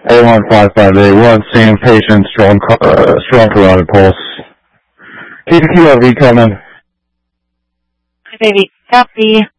A1558, seeing patient, strong carotid pulse. TTQLV coming. Hi, baby. Copy.